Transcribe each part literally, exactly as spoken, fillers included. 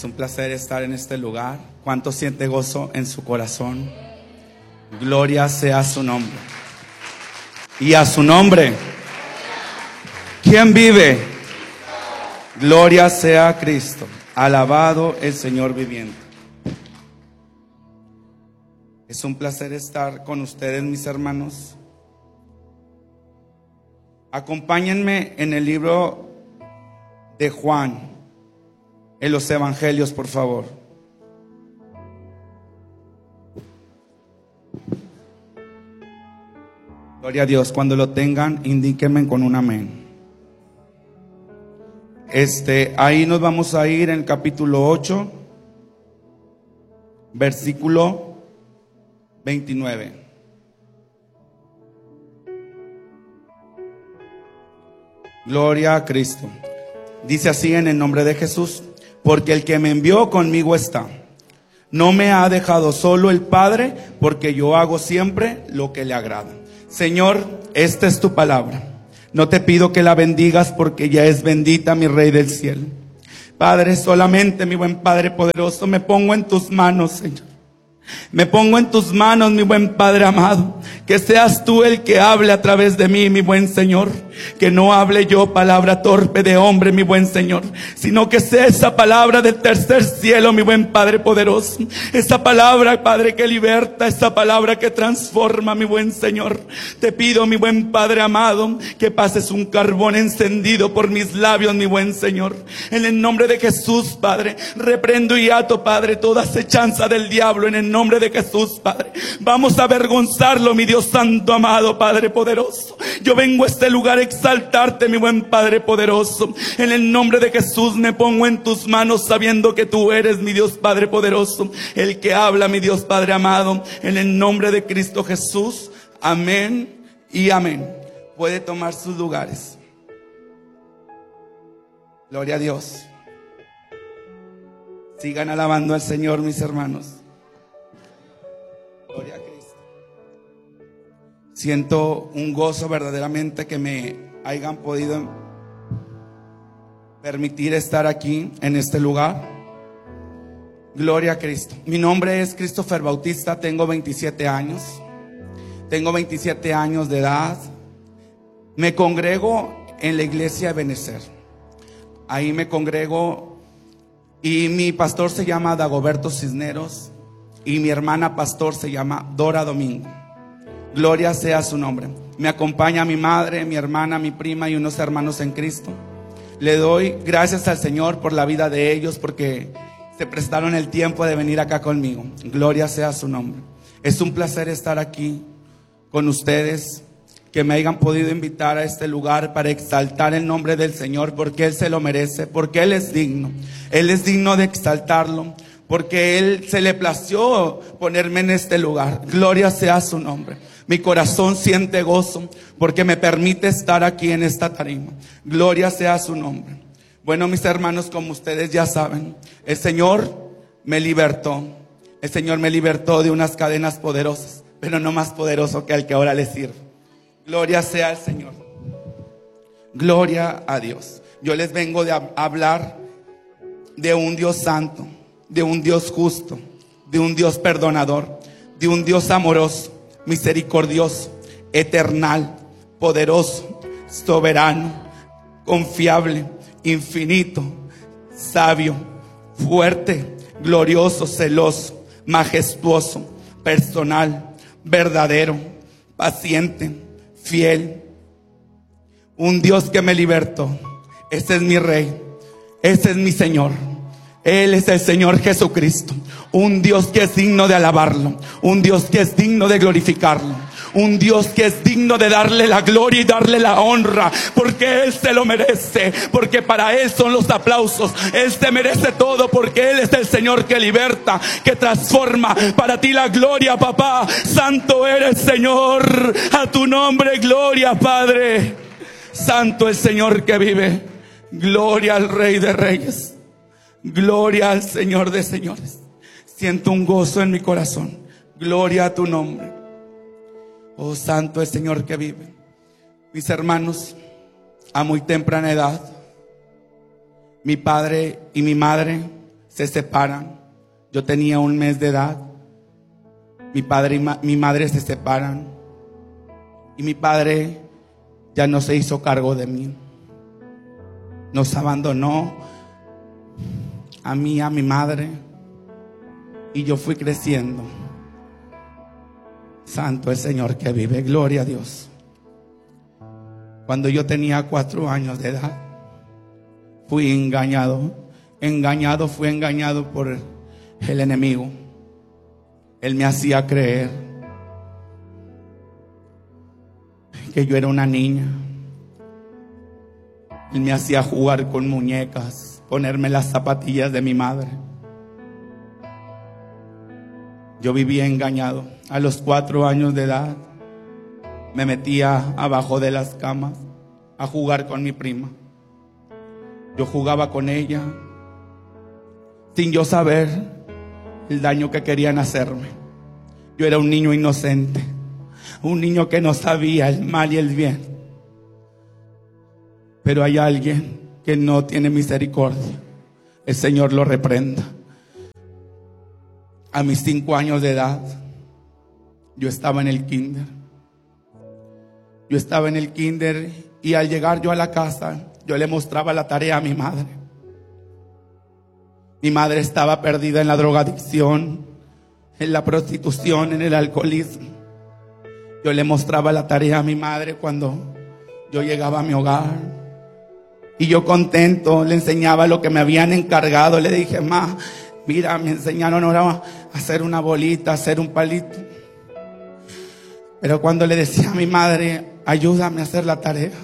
Es un placer estar en este lugar. ¿Cuánto siente gozo en su corazón? Gloria sea su nombre. Y a su nombre. ¿Quién vive? Gloria sea a Cristo. Alabado el Señor viviente. Es un placer estar con ustedes, mis hermanos. Acompáñenme en el libro de Juan, en los evangelios, por favor. Gloria a Dios. Cuando lo tengan, indíquenme con un amén. Este, ahí nos vamos a ir en el capítulo ocho, versículo veintinueve. Gloria a Cristo. Dice así en el nombre de Jesús: porque el que me envió conmigo está. No me ha dejado solo el Padre, porque yo hago siempre lo que le agrada. Señor, esta es tu palabra. No te pido que la bendigas, porque ya es bendita, mi Rey del cielo. Padre, solamente, mi buen Padre poderoso, me pongo en tus manos, Señor. Me pongo en tus manos, mi buen Padre amado. Que seas tú el que hable a través de mí, mi buen Señor. Que no hable yo palabra torpe de hombre, mi buen Señor, sino que sea esa palabra del tercer cielo, mi buen Padre poderoso. Esa palabra, Padre, que liberta, esa palabra que transforma, mi buen Señor. Te pido, mi buen Padre amado, que pases un carbón encendido por mis labios, mi buen Señor. En el nombre de Jesús, Padre, reprendo y ato, Padre, toda acechanza del diablo. En el nombre de Jesús, Padre, vamos a avergonzarlo, mi Dios santo amado, Padre poderoso. Yo vengo a este lugar a exaltarte, mi buen Padre poderoso. En el nombre de Jesús me pongo en tus manos, sabiendo que tú eres, mi Dios Padre poderoso, el que habla, mi Dios Padre amado. En el nombre de Cristo Jesús, amén y amén. Puede tomar sus lugares. Gloria a Dios. Sigan alabando al Señor, mis hermanos. Gloria a Cristo. Siento un gozo verdaderamente que me hayan podido permitir estar aquí en este lugar. Gloria a Cristo. Mi nombre es Christopher Bautista, tengo veintisiete años. Tengo veintisiete años de edad. Me congrego en la iglesia de Benecer. Ahí me congrego y mi pastor se llama Dagoberto Cisneros y mi hermana pastor se llama Dora Domingo. Gloria sea su nombre. Me acompaña mi madre, mi hermana, mi prima y unos hermanos en Cristo. Le doy gracias al Señor por la vida de ellos, porque se prestaron el tiempo de venir acá conmigo. Gloria sea su nombre. Es un placer estar aquí con ustedes, que me hayan podido invitar a este lugar para exaltar el nombre del Señor, porque Él se lo merece, porque Él es digno. Él es digno de exaltarlo, porque Él se le plació ponerme en este lugar. Gloria sea su nombre. Mi corazón siente gozo porque me permite estar aquí en esta tarima. Gloria sea su nombre. Bueno, mis hermanos, como ustedes ya saben, el Señor me libertó. El Señor me libertó de unas cadenas poderosas, pero no más poderoso que el que ahora le sirve. Gloria sea al Señor. Gloria a Dios. Yo les vengo de hablar de un Dios santo, de un Dios justo, de un Dios perdonador, de un Dios amoroso, misericordioso, eternal, poderoso, soberano, confiable, infinito, sabio, fuerte, glorioso, celoso, majestuoso, personal, verdadero, paciente, fiel. Un Dios que me libertó. Ese es mi Rey, ese es mi Señor. Él es el Señor Jesucristo. Un Dios que es digno de alabarlo, un Dios que es digno de glorificarlo, un Dios que es digno de darle la gloria y darle la honra, porque Él se lo merece, porque para Él son los aplausos. Él se merece todo, porque Él es el Señor que liberta, que transforma. Para ti la gloria, papá. Santo eres, Señor. A tu nombre gloria, Padre. Santo el Señor que vive. Gloria al Rey de Reyes. Gloria al Señor de señores. Siento un gozo en mi corazón. Gloria a tu nombre. Oh, santo el Señor que vive. Mis hermanos, a muy temprana edad, mi padre y mi madre se separan. Yo tenía un mes de edad. Mi padre y ma- mi madre se separan. Y mi padre ya no se hizo cargo de mí. Nos abandonó a mí, a mi madre. Y yo fui creciendo. Santo el Señor que vive, gloria a Dios. Cuando yo tenía cuatro años de edad, fui engañado. Engañado, fui engañado por el enemigo. Él me hacía creer que yo era una niña. Él me hacía jugar con muñecas, ponerme las zapatillas de mi madre. Yo vivía engañado. A los cuatro años de edad me metía abajo de las camas a jugar con mi prima. Yo jugaba con ella sin yo saber el daño que querían hacerme. Yo era un niño inocente, un niño que no sabía el mal y el bien. Pero hay alguien que no tiene misericordia. El Señor lo reprenda. A mis cinco años de edad, yo estaba en el kinder. Yo estaba en el kinder y al llegar yo a la casa, yo le mostraba la tarea a mi madre. Mi madre estaba perdida en la drogadicción, en la prostitución, en el alcoholismo. Yo le mostraba la tarea a mi madre cuando yo llegaba a mi hogar. Y yo contento le enseñaba lo que me habían encargado. Le dije: ma, mira, me enseñaron ahora a hacer una bolita, a hacer un palito. Pero cuando le decía a mi madre: ayúdame a hacer la tarea,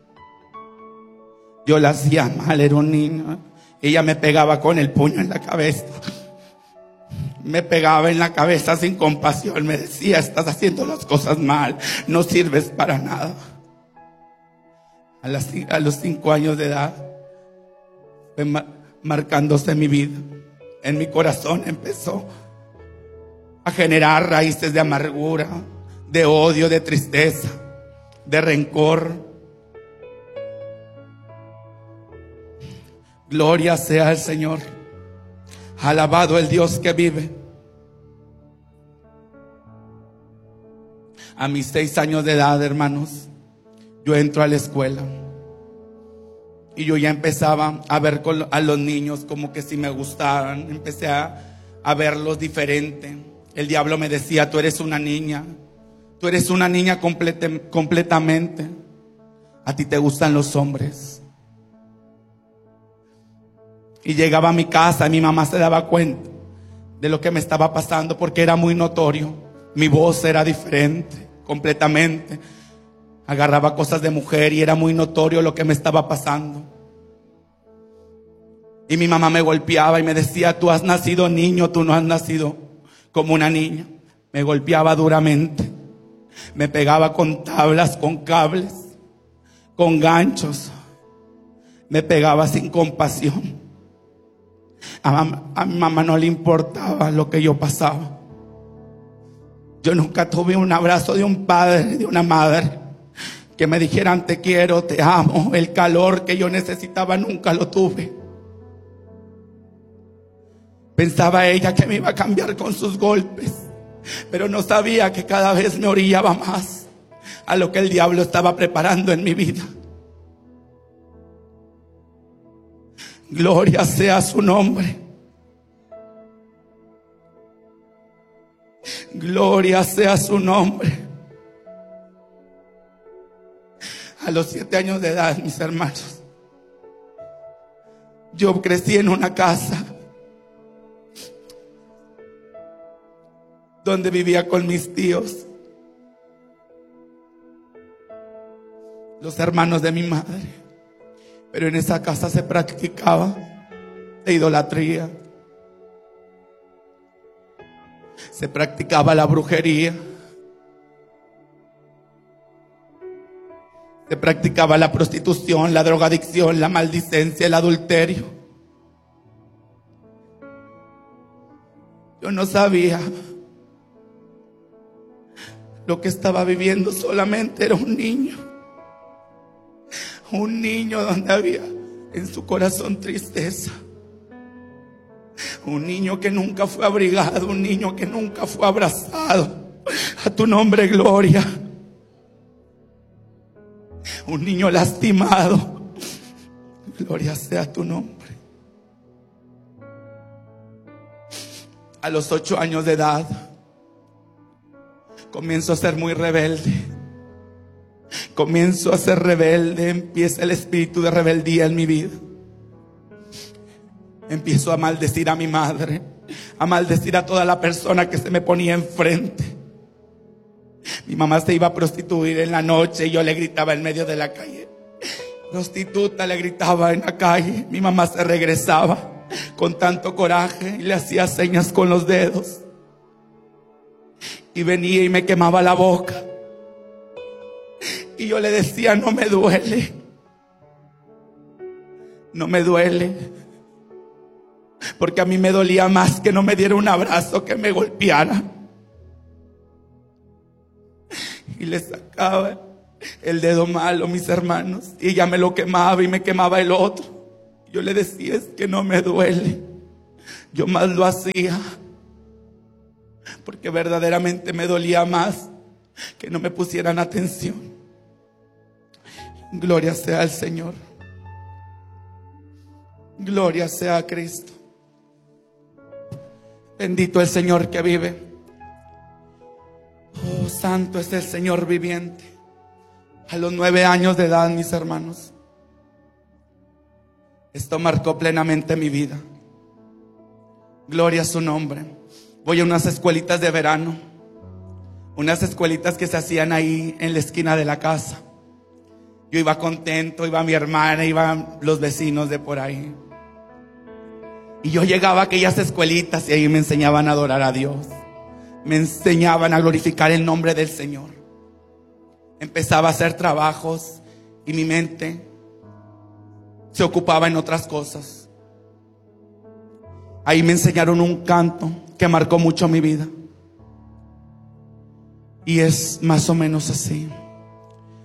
yo la hacía mal, era un niño. Ella me pegaba con el puño en la cabeza. Me pegaba en la cabeza sin compasión. Me decía: estás haciendo las cosas mal, no sirves para nada. A, las, a los cinco años de edad fue ma- marcándose mi vida. En mi corazón empezó a generar raíces de amargura, de odio, de tristeza, de rencor. Gloria sea al Señor. Alabado el Dios que vive. A mis seis años de edad, hermanos, yo entro a la escuela y yo ya empezaba a ver con, a los niños como que si me gustaban. Empecé a, a verlos diferente. El diablo me decía: tú eres una niña, tú eres una niña complete, completamente. A ti te gustan los hombres. Y llegaba a mi casa y mi mamá se daba cuenta de lo que me estaba pasando, porque era muy notorio. Mi voz era diferente, completamente. Agarraba cosas de mujer y era muy notorio lo que me estaba pasando. Y mi mamá me golpeaba y me decía: tú has nacido niño, tú no has nacido como una niña. Me golpeaba duramente. Me pegaba con tablas, con cables, con ganchos. Me pegaba sin compasión. A, mam- a mi mamá no le importaba lo que yo pasaba. Yo nunca tuve un abrazo de un padre, de una madre, que me dijeran: te quiero, te amo. El calor que yo necesitaba nunca lo tuve. Pensaba ella que me iba a cambiar con sus golpes, pero no sabía que cada vez me orillaba más a lo que el diablo estaba preparando en mi vida. Gloria sea su nombre. Gloria sea su nombre. A los siete años de edad, mis hermanos, yo crecí en una casa donde vivía con mis tíos, los hermanos de mi madre. Pero en esa casa se practicaba la idolatría, se practicaba la brujería, se practicaba la prostitución, la drogadicción, la maldicencia, el adulterio. Yo no sabía lo que estaba viviendo, solamente era un niño. Un niño donde había en su corazón tristeza. Un niño que nunca fue abrigado, un niño que nunca fue abrazado. A tu nombre, gloria. Un niño lastimado. Gloria sea tu nombre. A los ocho años de edad comienzo a ser muy rebelde. Comienzo a ser rebelde. Empieza el espíritu de rebeldía en mi vida. Empiezo a maldecir a mi madre, a maldecir a toda la persona que se me ponía enfrente. Mi mamá se iba a prostituir en la noche y yo le gritaba en medio de la calle. Prostituta, le gritaba en la calle. Mi mamá se regresaba con tanto coraje y le hacía señas con los dedos. Y venía y me quemaba la boca. Y yo le decía, no me duele. No me duele. Porque a mí me dolía más que no me diera un abrazo, que me golpeara. Y le sacaba el dedo malo, mis hermanos, y ella me lo quemaba y me quemaba el otro. Yo le decía, es que no me duele. Yo más lo hacía porque verdaderamente me dolía más que no me pusieran atención. Gloria sea al Señor. Gloria sea a Cristo. Bendito el Señor que vive. Oh, santo es el Señor viviente. A los nueve años de edad, mis hermanos, esto marcó plenamente mi vida. Gloria a su nombre. Voy a unas escuelitas de verano, unas escuelitas que se hacían ahí en la esquina de la casa. Yo iba contento, iba mi hermana, iban los vecinos de por ahí. Y yo llegaba a aquellas escuelitas y ahí me enseñaban a adorar a Dios. Me enseñaban a glorificar el nombre del Señor. Empezaba a hacer trabajos y mi mente se ocupaba en otras cosas. Ahí me enseñaron un canto que marcó mucho mi vida. Y es más o menos así.